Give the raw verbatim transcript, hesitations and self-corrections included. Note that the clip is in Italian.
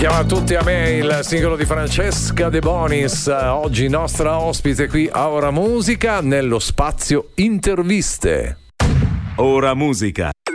Chiama tutti a me il singolo di Francesca De Bonis, oggi nostra ospite qui a Ora Musica nello spazio interviste. Ora Musica.